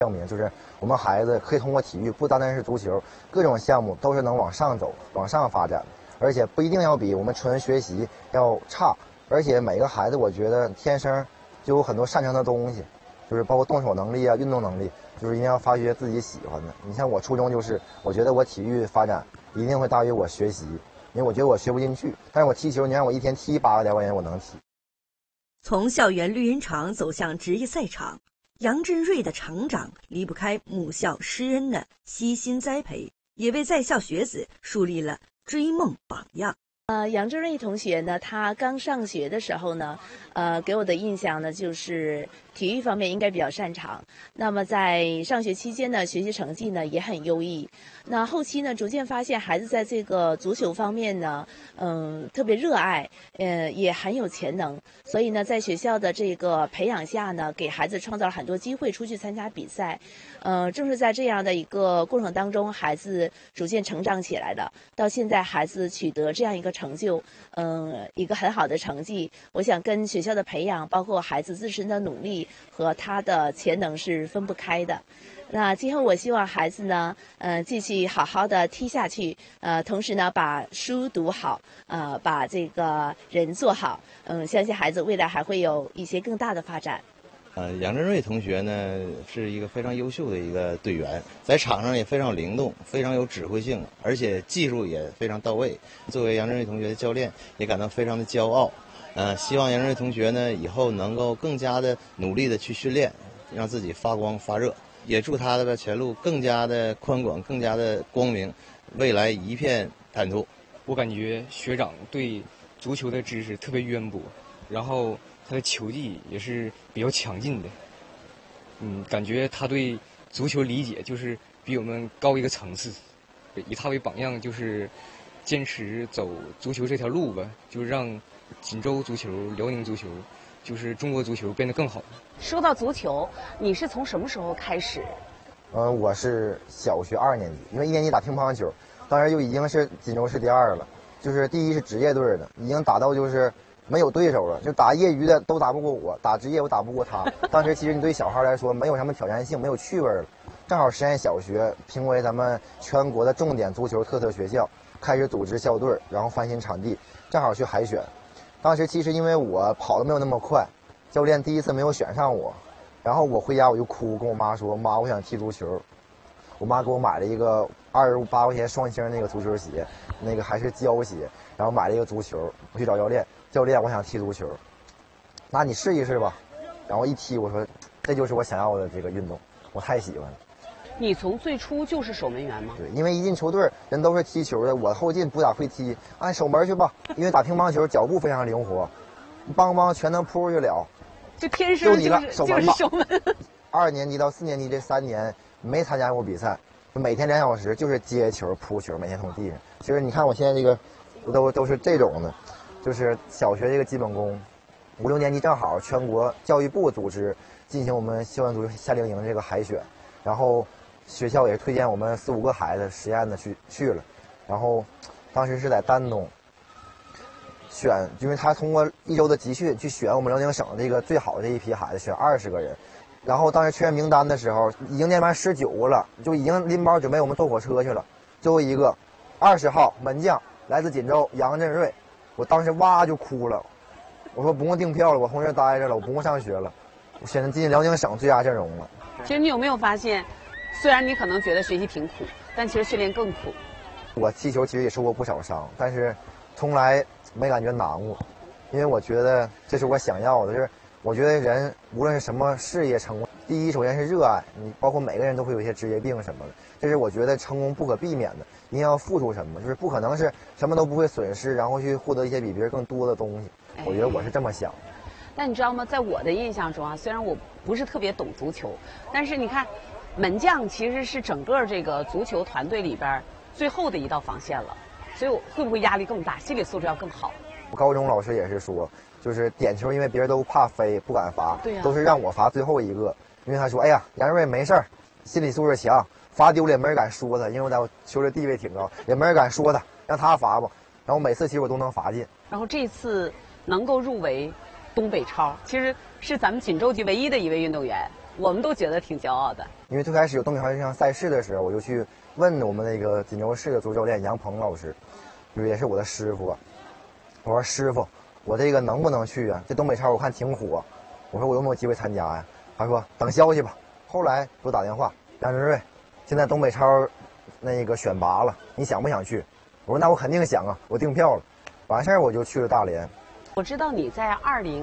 证明，就是我们孩子可以通过体育，不单单是足球，各种项目都是能往上走、往上发展，而且不一定要比我们纯学习要差。而且每个孩子，我觉得天生就有很多擅长的东西，就是包括动手能力啊、运动能力，就是一定要发掘自己喜欢的。你像我初中就是，我觉得我体育发展一定会大于我学习，因为我觉得我学不进去，但是我踢球，你让我一天踢8个疗员，我能踢。 从校园绿茵场走向职业赛场，杨振瑞的成长离不开母校师恩的悉心栽培，也为在校学子树立了追梦榜样。 杨振瑞同学呢，他刚上学的时候呢，给我的印象呢就是体育方面应该比较擅长。那么在上学期间呢，学习成绩呢也很优异。那后期呢，逐渐发现孩子在这个足球方面呢，特别热爱，也很有潜能。所以呢，在学校的这个培养下呢，给孩子创造了很多机会出去参加比赛。正是在这样的一个过程当中，孩子逐渐成长起来的。到现在，孩子取得这样一个成就，一个很好的成绩，我想跟学校的培养，包括孩子自身的努力和他的潜能是分不开的。那今后我希望孩子呢，继续好好的踢下去，同时呢把书读好，把这个人做好，相信孩子未来还会有一些更大的发展。 杨振瑞同学呢是一个非常优秀的一个队员，在场上也非常灵动，非常有指挥性，而且技术也非常到位。作为杨振瑞同学的教练，也感到非常的骄傲。希望杨振瑞同学呢以后能够更加的努力的去训练，让自己发光发热。也祝他的前路更加的宽广，更加的光明，未来一片坦途。 我感觉学长对足球的知识特别渊博，然后他的球技也是比较强劲的。感觉他对足球理解就是比我们高一个层次。以他为榜样，就是坚持走足球这条路吧，就让锦州足球、辽宁足球，就是中国足球变得更好。 说到足球，你是从什么时候开始？ 我是小学2年级，因为1年级打乒乓球，当时就已经是锦州市第2了，就是第1是职业队的，已经打到就是没有对手了，就打业余的都打不过我，打职业我打不过他。当时其实你对小孩来说没有什么挑战性，没有趣味了。正好实验小学评为咱们全国的重点足球特色学校，开始组织校队，然后翻新场地，正好去海选。当时其实因为我跑得没有那么快，教练第1次没有选上我，然后我回家我就哭，跟我妈说：“妈，我想踢足球。”我妈给我买了一个28块钱双星那个足球鞋，那个还是胶鞋，然后买了一个足球。我去找教练，教练，我想踢足球，那你试一试吧。然后一踢，我说这就是我想要的这个运动，我太喜欢了。 你从最初就是守门员吗？ 对，因为一进球队人都是踢球的，我后进不咋会踢，按守门去吧。因为打乒乓球脚步非常灵活，邦邦全能扑出去了。 就天生就是守门。 2年级到4年级这3年没参加过比赛，每天2小时就是接球扑球，每天从地上。其实你看我现在这个都是这种的，就是小学这个基本功。5、6年级正好全国教育部组织进行我们校园足球夏令营这个海选，然后学校也推荐我们4、5个孩子实验的去了，然后当时是在丹东选，因为他通过1周的集训去选我们辽宁省这个最好的这一批孩子，选20个人。然后当时确认名单的时候，已经年满19个了，就已经拎包准备我们坐火车去了。最后一个20号门将来自锦州杨振瑞，我当时哇就哭了，我说不用订票了，我从这待着了，我不用上学了，我现在进辽宁省最佳阵容了。 其实你有没有发现，虽然你可能觉得学习挺苦，但其实训练更苦。 我踢球其实也受过不少伤，但是从来没感觉难过，因为我觉得这是我想要的。就是我觉得人无论是什么事业成功，第一首先是热爱，你包括每个人都会有一些职业病什么的，这是我觉得成功不可避免的，一定要付出什么，就是不可能是什么都不会损失，然后去获得一些比别人更多的东西。我觉得我是这么想。 但你知道吗？在我的印象中啊，虽然我不是特别懂足球，但是你看，门将其实是整个这个足球团队里边最后的一道防线了，所以会不会压力更大，心理素质要更好？ 我高中老师也是说，就是点球，因为别人都怕飞不敢罚，都是让我罚最后一个，因为他说，哎呀，杨瑞没事儿，心理素质强，罚丢了也没人敢说他，因为我在我球队地位挺高，也没人敢说他，让他罚吧。然后每次其实我都能罚进。 然后这次能够入围东北超，其实是咱们锦州局唯一的一位运动员， 我们都觉得挺骄傲的。 因为最开始有东北超这项赛事的时候，我就去问我们那个锦州市的足球教练杨鹏老师，就是也是我的师傅。我说师傅，我这个能不能去啊？这东北超我看挺火，我说我有没有机会参加呀？他说等消息吧。后来给我打电话，杨振瑞，现在东北超那个选拔了，你想不想去？我说那我肯定想啊，我订票了。完事儿我就去了大连。 我知道你在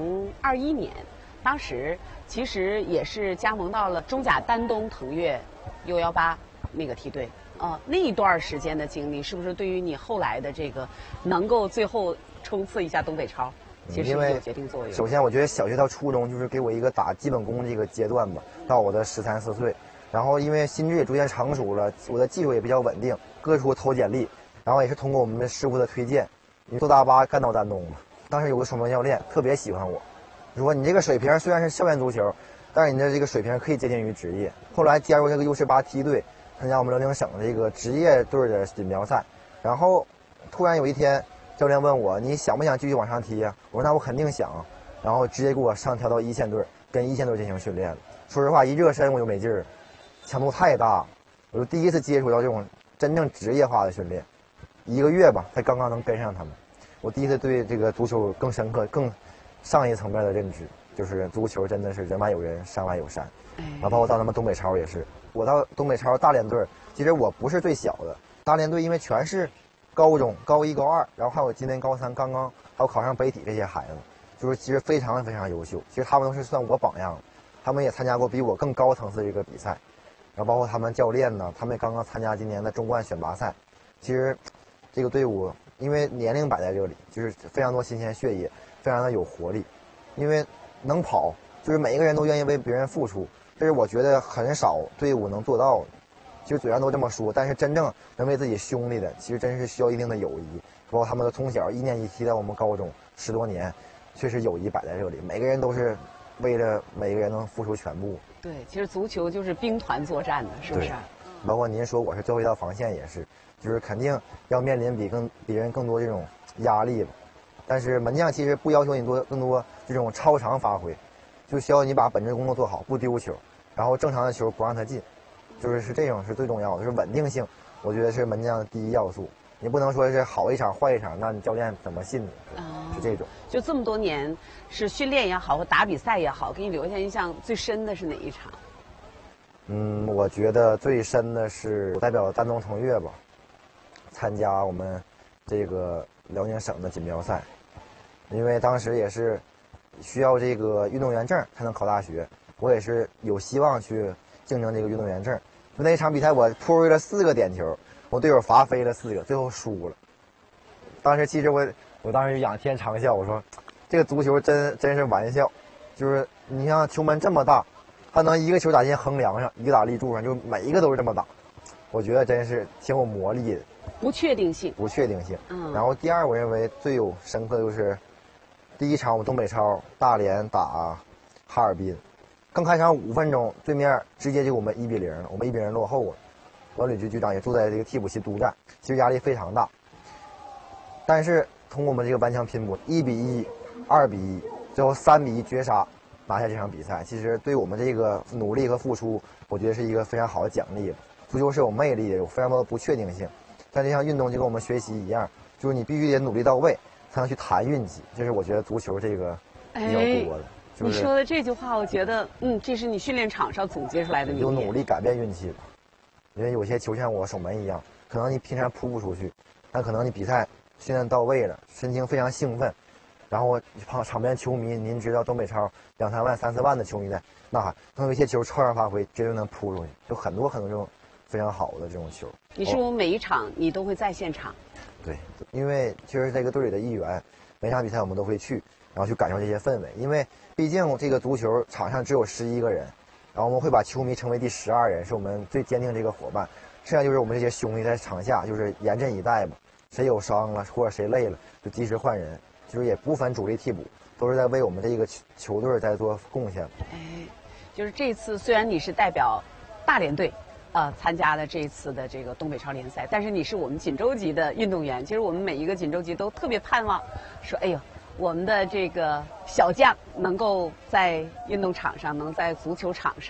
2021年，当时其实也是加盟到了中甲丹东腾越U18那个梯队。那一段时间的经历，是不是对于你后来的这个能够最后冲刺一下东北超，其实有决定作用？ 首先，我觉得小学到初中就是给我一个打基本功这个阶段吧，到我的13、14岁。然后因为心智也逐渐成熟了，我的技术也比较稳定，各处投简历，然后也是通过我们的师傅的推荐，你坐大巴干到丹东了。当时有个守门教练特别喜欢我，说你这个水平虽然是校园足球，但是你的这个水平可以接近于职业。后来加入这个U18梯队，参加我们辽宁省这个职业队的锦标赛。然后突然有一天，教练问我你想不想继续往上踢呀？我说那我肯定想。然后直接给我上调到一线队，跟一线队进行训练了。说实话，一热身我就没劲儿，强度太大，我就第一次接触到这种真正职业化的训练，1个月吧，才刚刚能跟上他们。我第一次对这个足球更深刻、更上一层面的认知，就是足球真的是人外有人，山外有山。然后包括到他们东北超也是，我到东北超大连队，其实我不是最小的，大连队因为全是高中高1、高2，然后还有今年高3刚刚还有考上北体这些孩子，就是其实非常非常优秀。其实他们都是算我榜样，他们也参加过比我更高层次的一个比赛，然后包括他们教练呢，他们也刚刚参加今年的中冠选拔赛。其实这个队伍因为年龄摆在这里，就是非常多新鲜血液，非常的有活力。因为能跑，就是每一个人都愿意为别人付出，这是我觉得很少队伍能做到的。其实嘴上都这么说，但是真正能为自己兄弟的，其实真是需要一定的友谊。包括他们的从小1年级踢到我们高中10多年，确实友谊摆在这里，每个人都是为了每个人能付出全部。 对，其实足球就是兵团作战的，是不是？ 包括您说我是最后一道防线也是，就是肯定要面临比别人更多这种压力吧。但是门将其实不要求你更多这种超常发挥，就需要你把本职工作做好，不丢球，然后正常的球不让他进，就是这种是最重要的，就是稳定性，我觉得是门将的第一要素。你不能说是好一场坏一场，那你教练怎么信你？是这种。 就这么多年，是训练也好，或打比赛也好，给你留下印象最深的是哪一场？ 我觉得最深的是我代表丹东腾越吧，参加我们这个辽宁省的锦标赛，因为当时也是需要这个运动员证才能考大学，我也是有希望去竞争这个运动员证。就那一场比赛，我扑入了4个点球，我队友罚飞了4个，最后输了。当时其实我当时仰天长啸，我说这个足球真是玩笑，就是你像球门这么大，他能一个球打进横梁上，一个打立柱上，就每一个都是这么打，我觉得真是挺有魔力的。 不确定性。 然后第二，我认为最有深刻的就是第一场我们东北超大连打哈尔滨，刚开场5分钟，对面直接就我们1比0了，我们1比0落后了。管理局局长也住在这个替补席督战，其实压力非常大。但是通过我们这个顽强拼搏，1比1、2比1，最后3比1绝杀拿下这场比赛。其实对我们这个努力和付出，我觉得是一个非常好的奖励。足球是有魅力的，有非常多的不确定性。但这项运动就跟我们学习一样，就是你必须得努力到位，才能去谈运气。这是我觉得足球这个比较多的。 你说的这句话，我觉得，这是你训练场上总结出来的。 有努力改变运气吧。因为有些球像我守门一样，可能你平常扑不出去，但可能你比赛训练到位了，神情非常兴奋，然后场边球迷，您知道东北超2、3万、3、4万的球迷在呐喊，能有一些球超常发挥，绝对能扑出去，就很多这种非常好的这种球。 你是不是每一场你都会在现场？ 对，因为其实这个队里的一员，每场比赛我们都会去，然后去感受这些氛围。因为毕竟这个足球场上只有11个人，然后我们会把球迷称为第12人，是我们最坚定这个伙伴。剩下就是我们这些兄弟在场下就是严阵以待吧，谁有伤了或者谁累了就及时换人，就是也不分主力替补，都是在为我们这个球队在做贡献。 就是这次虽然你是代表大连队。参加了这一次的这个东北超联赛，但是你是我们锦州级的运动员。其实我们每一个锦州级都特别盼望，说，哎呦，我们的这个小将能够在运动场上，能在足球场上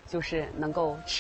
就是能够持